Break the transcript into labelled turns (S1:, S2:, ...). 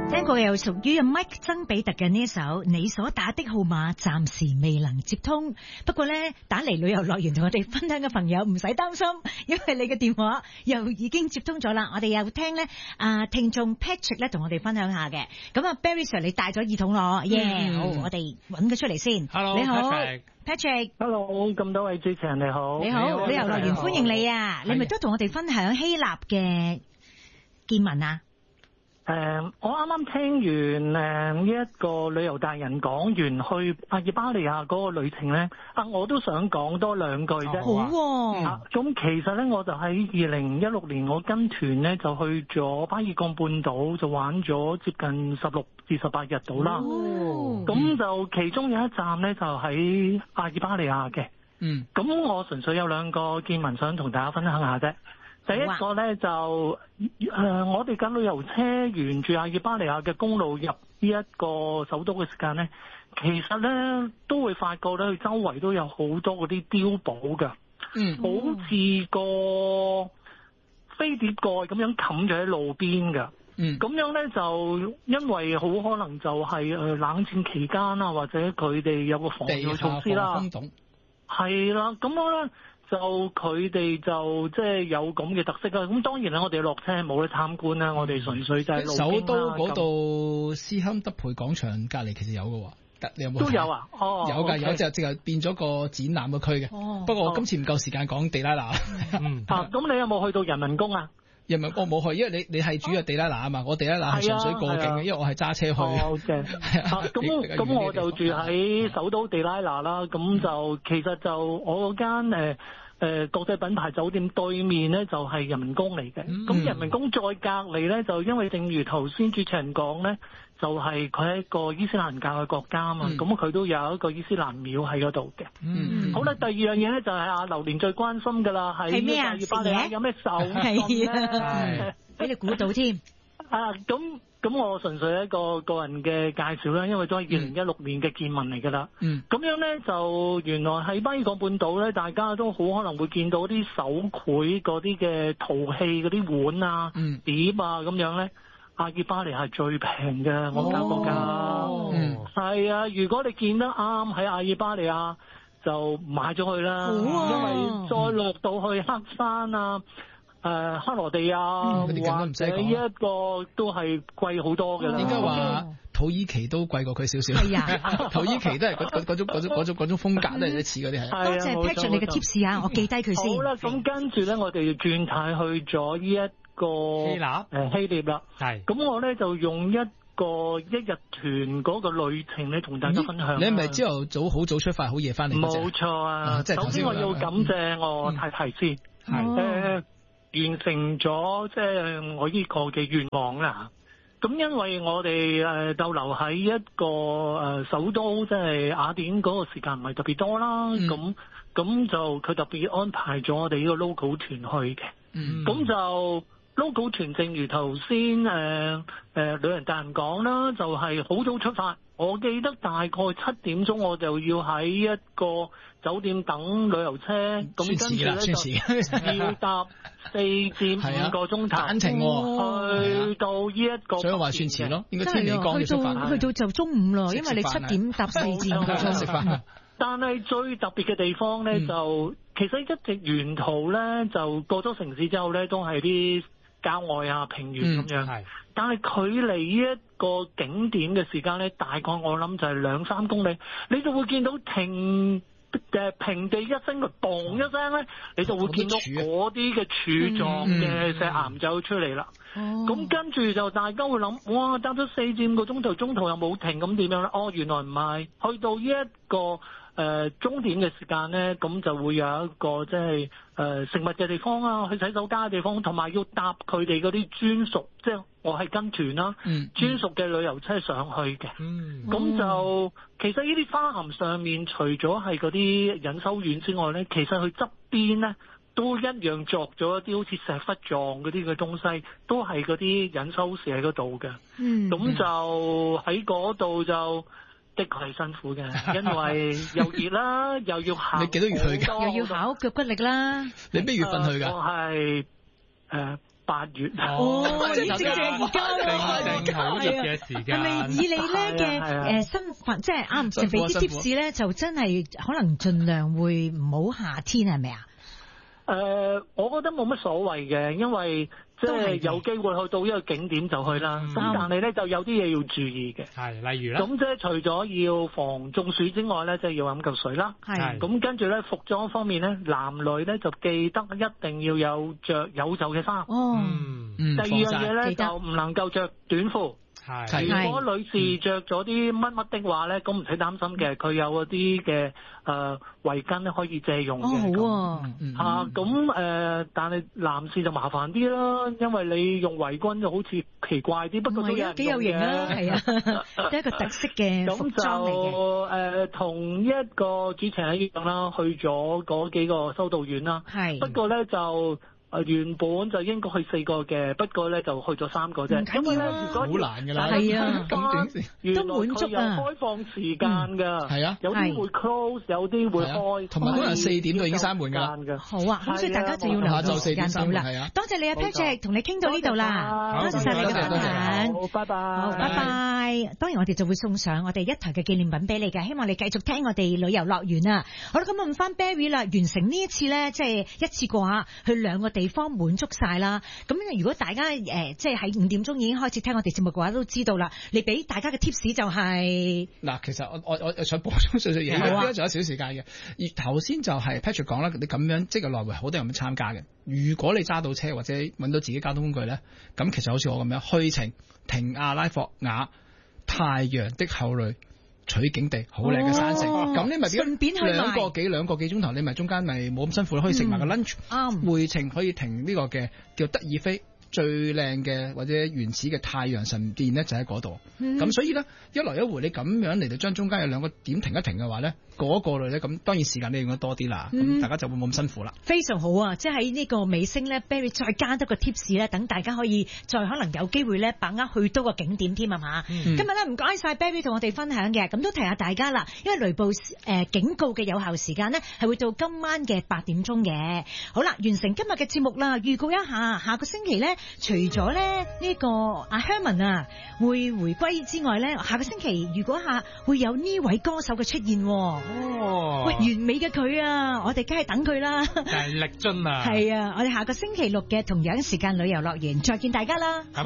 S1: 聽過又屬於 Mike 曾比特嘅呢一首，你所打的號碼暫時未能接通。不過呢，打嚟旅遊樂園同我哋分享嘅朋友唔使擔心，因為你嘅電話又已經接通咗啦。我哋又聽呢聽眾 Patrick 咧同我哋分享下嘅。咁啊 Barry Sir 你帶咗耳筒咯，好，我哋揾佢出嚟先。
S2: Hello，
S1: 你好
S2: Patrick。
S3: Hello， 咁多位主持人你好。
S1: 你好，旅遊樂園歡迎你啊！你咪都同我哋分享希臘嘅見聞啊？
S3: 我啱啱聽完呢一個旅遊達人講完去阿爾巴尼亞嗰個旅程咧，我都想講多兩句啫。
S1: 好喎。
S3: 咁其實咧，我就喺2016年，我跟團咧就去咗巴爾幹半島，就玩咗接近16至18日到啦。咁就其中有一站咧就喺阿爾巴尼亞嘅。咁我純粹有兩個見聞想同大家分享下啫。第一個咧就我哋架旅遊車沿住阿爾巴尼亞嘅公路入呢一個首都嘅時間咧，其實咧都會發覺咧，佢周圍都有好多嗰啲碉堡㗎，好似個飛碟蓋咁樣冚咗喺路邊㗎。咁樣咧就因為好可能就係冷戰期間啊，或者佢哋有個防禦措施啦，係啦，咁我咧。就佢哋就即係有咁嘅特色啦。咁當然啦，我哋落車冇得參觀啦，我哋純粹就係路經啦。
S2: 首都嗰度斯堪德培廣場隔離其實有嘅喎，你有冇？都
S3: 有啊，
S2: 有㗎，有隻係變咗個展覽嘅區嘅。不過我今次唔夠時間講地拉那。
S3: 咁你有冇去到人民宮啊？
S2: 人民我冇去，因為你係主要地拉那啊嘛，我地拉那係純粹過境嘅，因為我係揸車去。
S3: 咁我就住喺首都地拉那啦。咁就其實就我嗰間國際品牌酒店對面咧就係人民宮嚟嘅。咁人民宮再隔離咧，就因為正如頭先主持人講咧，就係佢係一個伊斯蘭教嘅國家啊嘛。咁佢都有一個伊斯蘭廟喺嗰度嘅。好啦，第二樣嘢咧就係阿榴蓮最關心㗎啦，係咩啊？阿爾巴尼亞有咩手信咧？
S1: 俾你估到添。
S3: 咁我純粹一個個人嘅介紹啦，因為都係2016年嘅見聞嚟㗎啦。咁樣咧就原來喺巴爾幹半島咧，大家都好可能會見到啲手繪嗰啲嘅陶器嗰啲碗啊、碟啊咁樣咧。阿爾巴尼亞係最平嘅，我間國家。係啊，如果你見得啱喺阿爾巴尼亞就買咗去啦，因為再落到去黑山啊。克羅地亞或者呢一個都係貴好多嘅啦。
S2: 應該話土耳其都貴過佢少少。係啊，土耳其都係嗰種風格都係似嗰啲係。
S1: 多謝 Patrick 你嘅 tips 啊，我記低佢先。
S3: 好啦，咁跟住咧，我哋轉態去咗呢一個希臘啦。係。咁我咧就用一日團嗰個旅程咧，同大家分享。
S2: 你係咪朝頭早好早出發，好夜翻嚟？
S3: 冇錯啊。首先我要感謝我太太先。係。完成咗即係我呢個嘅願望啦。咁因為我哋逗留喺一個首都即係雅典嗰個時間唔係特別多啦。咁就佢特別安排咗我哋呢個 local 團去嘅。咁就 local 團正如頭先旅人大人講啦，就係好早出發。我記得大概7點鐘我就要喺一個酒店等旅遊車，咁跟住咧就要搭4至5個鐘頭，
S2: 單程
S3: 去到呢一個。
S2: 所以話算遲咯，應該天未光就出發。
S1: 去到就中午咯，因為你7點搭4至5個鐘食飯。
S3: 但係最特別嘅地方咧，就其實一直沿途咧就過咗城市之後咧，都係啲郊外啊、平原咁樣。但係距離呢一個景點嘅時間咧，大概我諗就係2-3公里，你就會見到平地一聲嘅嘣一聲咧，你就會見到嗰啲嘅柱狀嘅石岩就出嚟啦。咁跟住就大家會諗，哇，搭咗4至5個鐘頭，中途又冇停，咁點樣咧？哦，原來唔係，去到呢一個終點嘅時間咧，咁就會有一個即係食物嘅地方啊，去洗手間嘅地方，同埋要搭佢哋嗰啲專屬，即係我係跟團啦，專屬嘅旅遊車上去嘅。咁就其實呢啲花涵上面，除咗係嗰啲隱修院之外咧，其實佢側邊咧都一樣作咗一啲好似石窟狀嗰啲嘅東西，都係嗰啲隱修士喺嗰度嘅。咁就喺嗰度就。的確係辛苦嘅，因為又熱啦，又要行。
S2: 你幾多月去㗎？
S1: 又要考腳骨力啦。
S2: 你咩月份去㗎？
S3: 我係 8月。
S1: 即係正而家
S4: 正好熱嘅時間。
S1: 係咪以你咧嘅身份，即係啱就俾啲 tips 咧，就真係可能盡量會唔好夏天係咪啊？
S3: 我覺得冇乜所謂嘅，因為即係有機會去到一個景點就去啦。咁但係咧就有啲嘢要注意嘅。係，例如咧。咁即係除咗要防中暑之外咧，即係要飲夠水啦。係。咁跟住咧，服裝方面咧，男女咧就記得一定要有着有袖嘅衫。第二樣嘢咧就唔能夠着短褲。如果女士着咗啲乜乜的話咧，咁唔使擔心嘅，佢有嗰啲嘅圍巾咧可以借用嘅。但係男士就麻煩啲啦，因為你用圍巾就好似奇怪啲，不過都有人用嘅。幾有型啊，係啊，都係一個特色嘅服裝嚟嘅。咁就同一個主持人一樣啦，去咗嗰幾個修道院啦。係。不過咧就。原本就應該去4個嘅，不過咧就去咗3個啫。因為咧，如果好難㗎啦，係啊，咁短時原來佢有開放時間㗎，係啊，有啲會 close，有啲會開，同埋可能4點就已經閂門㗎。好啊，咁所以大家就要留意時間表啦。多謝你啊 Patrick，同你傾到呢度啦，多謝晒你嘅分享。好，拜拜。好，拜拜。當然我哋就會送上我哋一台嘅紀念品俾你嘅，希望你繼續聽我哋旅遊樂園啊。好啦，咁問翻 Barry 啦，完成呢一次咧，即係一次過啊，去2個地方滿足晒啦，咁如果大家即係喺5點鐘已經開始聽我哋節目嘅話，都知道啦。你俾大家嘅 tips 就係嗱，其實我想補充少少嘢，而家仲有少時間嘅。而頭先就係 Patrick 講啦，你咁樣即係來回好多人咁參加嘅。如果你揸到車或者揾到自己交通工具咧，咁其實好似我咁樣去程停阿拉霍雅太陽的後裔取景地好靚嘅山城，咁你咪順便去2個幾鐘頭，你咪中間咪冇咁辛苦，可以食埋個 lunch，回程可以停呢個嘅叫德爾菲最靚嘅或者原始嘅太陽神殿咧，就喺嗰度。咁所以咧一來一回你咁樣嚟到將中間有2個點停一停嘅話咧，過一過嚟咧，咁當然時間你用得多啲啦，咁大家就會冇咁辛苦啦。非常好啊！即係喺呢個尾聲咧 ，Barry 再加多個 tips 咧，等大家可以再可能有機會咧，把握去多個景點添啊嘛。今日咧唔該晒 Barry 同我哋分享嘅，咁都提下大家啦，因為雷暴警告嘅有效時間呢係會到今晚嘅8點鐘嘅。好啦，完成今日嘅節目啦，預告一下，下個星期咧，除咗咧呢個阿 Herman 啊會回歸之外咧，下個星期如果會有呢位歌手嘅出現。喂，完美嘅佢啊，我哋梗係等佢啦。就係力臻啊！係啊，我哋下個星期6嘅同樣時間旅遊樂園再見大家啦。拜拜。